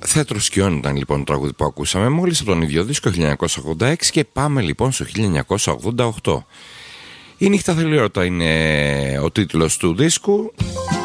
Θέατρο Σκιών ήταν λοιπόν το τραγούδι που ακούσαμε μόλις από τον ίδιο δίσκο 1986 και πάμε λοιπόν στο 1988. Η νύχτα θέλει έρωτα είναι ο τίτλος του δίσκου